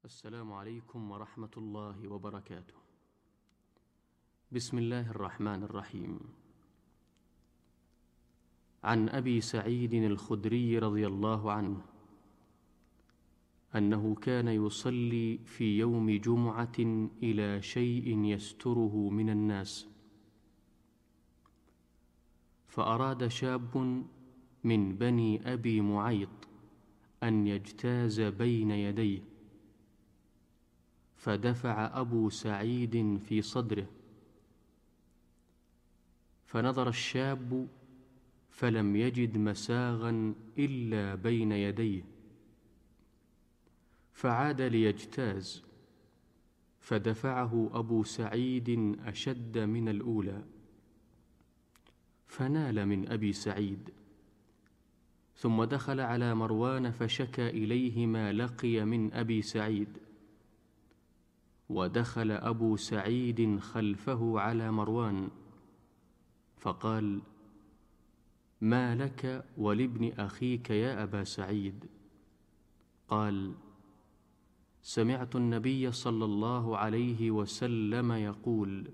السلام عليكم ورحمة الله وبركاته. بسم الله الرحمن الرحيم. عن أبي سعيد الخدري رضي الله عنه أنه كان يصلي في يوم جمعة إلى شيء يستره من الناس، فأراد شاب من بني أبي معيط أن يجتاز بين يديه، فدفع أبو سعيد في صدره، فنظر الشاب فلم يجد مساغا إلا بين يديه، فعاد ليجتاز، فدفعه أبو سعيد أشد من الأولى، فنال من أبي سعيد، ثم دخل على مروان فشكى إليه ما لقي من أبي سعيد، ودخل أبو سعيد خلفه على مروان فقال: ما لك ولابن أخيك يا أبا سعيد؟ قال: سمعت النبي صلى الله عليه وسلم يقول: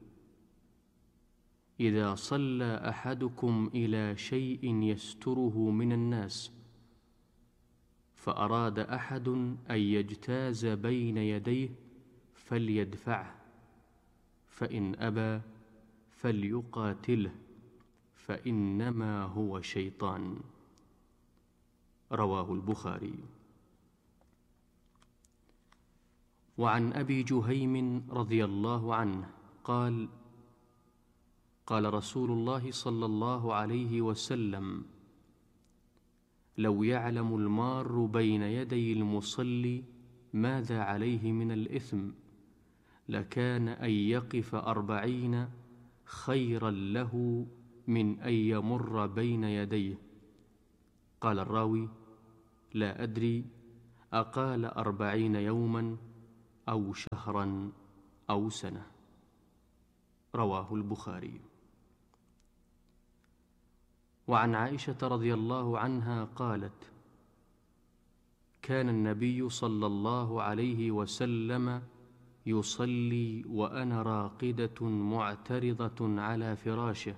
إذا صلى أحدكم إلى شيء يستره من الناس، فأراد أحد أن يجتاز بين يديه فليدفعه، فإن أبى فليقاتله، فإنما هو شيطان. رواه البخاري. وعن أبي جهيم رضي الله عنه قال: قال رسول الله صلى الله عليه وسلم: لو يعلم المار بين يدي المصلي ماذا عليه من الإثم لكان أن يقف 40 خيرا له من أن يمر بين يديه. قال الراوي: لا أدري أقال 40 يوما أو شهرا أو سنة. رواه البخاري. وعن عائشة رضي الله عنها قالت: كان النبي صلى الله عليه وسلم يصلي وأنا راقدة معترضة على فراشه،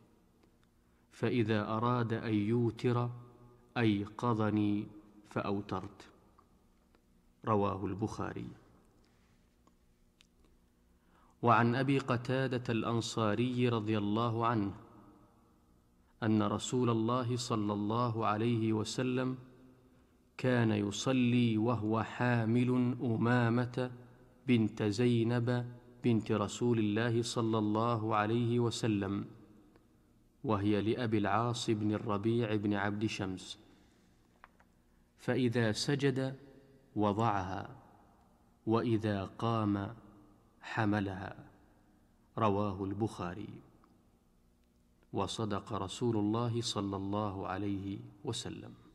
فإذا أراد أن يوتر أيقظني فأوترت. رواه البخاري. وعن أبي قتادة الأنصاري رضي الله عنه أن رسول الله صلى الله عليه وسلم كان يصلي وهو حامل أمامة بنت زينب بنت رسول الله صلى الله عليه وسلم، وهي لأبي العاص بن الربيع بن عبد شمس، فإذا سجد وضعها، وإذا قام حملها. رواه البخاري. وصدق رسول الله صلى الله عليه وسلم.